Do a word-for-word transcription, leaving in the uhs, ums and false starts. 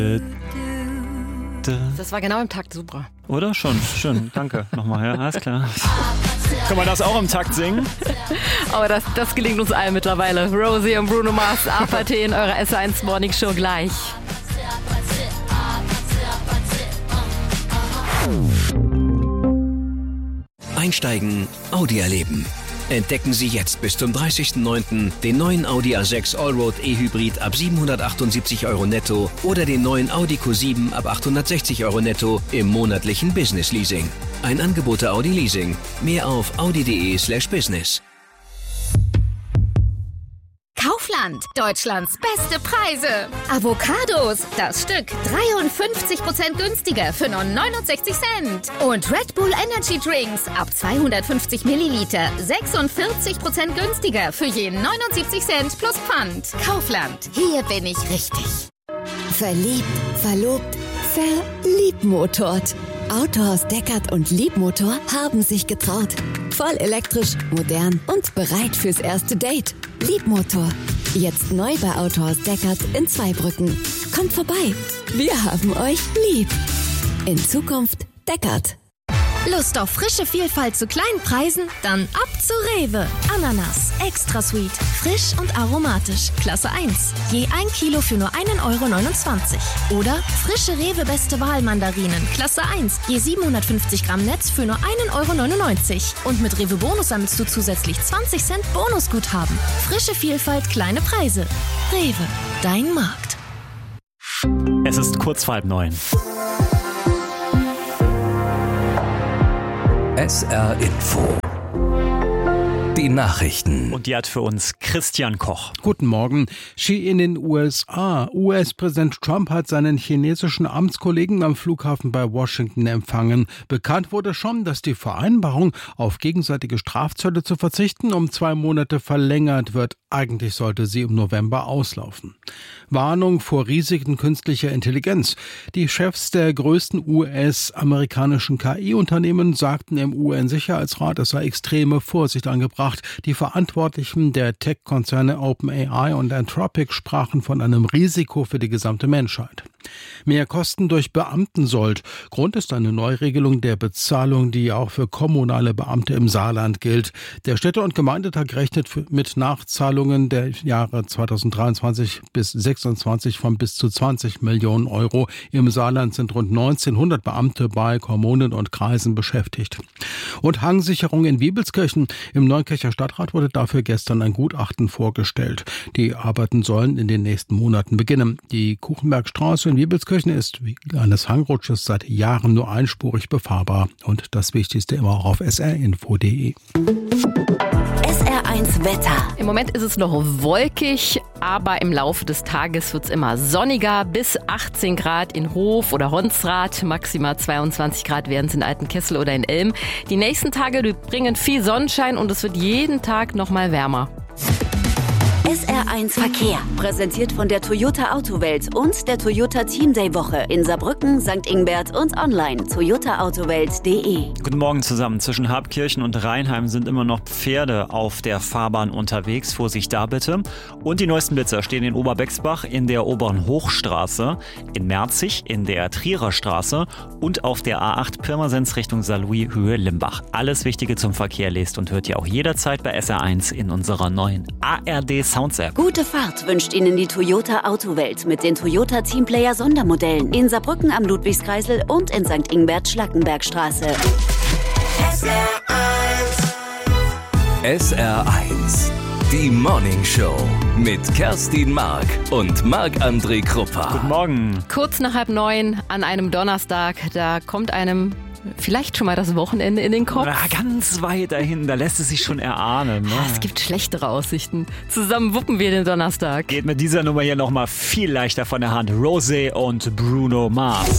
Das war genau im Takt, super. Oder? Schon, schön, danke nochmal, ja, alles klar. Können wir das auch im Takt singen? Aber das, das gelingt uns allen mittlerweile. Rosie und Bruno Mars, A P T in eurer S eins Morning Show gleich. Einsteigen, Audi erleben. Entdecken Sie jetzt bis zum dreißigsten neunten den neuen Audi A sechs Allroad E-Hybrid ab siebenhundertachtundsiebzig Euro netto oder den neuen Audi Q sieben ab achthundertsechzig Euro netto im monatlichen Business Leasing. Ein Angebot der Audi Leasing. Mehr auf audi.de slash business. Kaufland, Deutschlands beste Preise. Avocados, das Stück dreiundfünfzig Prozent günstiger für nur neunundsechzig Cent. Und Red Bull Energy Drinks ab zweihundertfünfzig Milliliter sechsundvierzig Prozent günstiger für je neunundsiebzig Cent plus Pfand. Kaufland, hier bin ich richtig. Verliebt, verlobt, verliebmotort. Autohaus Deckert und Liebmotor haben sich getraut. Voll elektrisch, modern und bereit fürs erste Date. Liebmotor. Jetzt neu bei Autohaus Deckert in Zweibrücken. Kommt vorbei. Wir haben euch lieb. In Zukunft Deckert. Lust auf frische Vielfalt zu kleinen Preisen? Dann ab zu Rewe. Ananas, extra sweet, frisch und aromatisch. Klasse eins. Je ein Kilo für nur einen Euro neunundzwanzig. Oder frische Rewe Beste Wahl Mandarinen. Klasse eins. Je siebenhundertfünfzig Gramm Netz für nur einen Euro neunundneunzig. Und mit Rewe Bonus sammelst du zusätzlich zwanzig Cent Bonusguthaben. Frische Vielfalt, kleine Preise. Rewe, dein Markt. Es ist kurz vor halb neun. S R Info. Die Nachrichten. Und die hat für uns Christian Koch. Guten Morgen. Xi in den U S A. U S-Präsident Trump hat seinen chinesischen Amtskollegen am Flughafen bei Washington empfangen. Bekannt wurde schon, dass die Vereinbarung, auf gegenseitige Strafzölle zu verzichten, um zwei Monate verlängert wird. Eigentlich sollte sie im November auslaufen. Warnung vor Risiken künstlicher Intelligenz. Die Chefs der größten U S-amerikanischen K I-Unternehmen sagten im U N-Sicherheitsrat, es sei extreme Vorsicht angebracht. Die Verantwortlichen der Tech-Konzerne OpenAI und Anthropic sprachen von einem Risiko für die gesamte Menschheit. Mehr Kosten durch Beamtensold. Grund ist eine Neuregelung der Bezahlung, die auch für kommunale Beamte im Saarland gilt. Der Städte- und Gemeindetag rechnet mit Nachzahlungen der Jahre zweitausenddreiundzwanzig bis sechsundzwanzig von bis zu zwanzig Millionen Euro. Im Saarland sind rund neunzehnhundert Beamte bei Kommunen und Kreisen beschäftigt. Und Hangsicherung in Wiebelskirchen. Im Neunkircher Stadtrat wurde dafür gestern ein Gutachten vorgestellt. Die Arbeiten sollen in den nächsten Monaten beginnen. Die Kuchenbergstraße in Wiebelskirchen ist wegen eines Hangrutsches seit Jahren nur einspurig befahrbar. Und das Wichtigste immer auch auf s r info punkt d e. S R eins Wetter. Im Moment ist es noch wolkig, aber im Laufe des Tages wird es immer sonniger. Bis achtzehn Grad in Hof oder Honsrath, maximal zweiundzwanzig Grad werden es in Altenkessel oder in Elm. Die nächsten Tage die bringen viel Sonnenschein und es wird jeden Tag noch mal wärmer. S R eins Verkehr. Präsentiert von der Toyota Autowelt und der Toyota Team Day Woche in Saarbrücken, Sankt Ingbert und online toyota autowelt punkt d e. Guten Morgen zusammen. Zwischen Habkirchen und Rheinheim sind immer noch Pferde auf der Fahrbahn unterwegs. Vorsicht da bitte. Und die neuesten Blitzer stehen in Oberbexbach in der Oberen Hochstraße, in Merzig in der Trierer Straße und auf der A acht Pirmasens Richtung Saarlouis Höhe Limbach. Alles Wichtige zum Verkehr lest und hört ihr auch jederzeit bei S R eins in unserer neuen A R D Sounds-App. Gute Fahrt wünscht Ihnen die Toyota Autowelt mit den Toyota Teamplayer Sondermodellen in Saarbrücken am Ludwigskreisel und in Sankt Ingbert Schlackenbergstraße. S R eins. S R eins. Die Morning Show mit Kerstin Mark und Marc-André Kruppa. Guten Morgen. Kurz nach halb neun an einem Donnerstag, da kommt einem vielleicht schon mal das Wochenende in den Kopf. Na, ganz weit dahin, da lässt es sich schon erahnen. Ne? Es gibt schlechtere Aussichten. Zusammen wuppen wir den Donnerstag. Geht mit dieser Nummer hier nochmal viel leichter von der Hand. Rosie und Bruno Mars.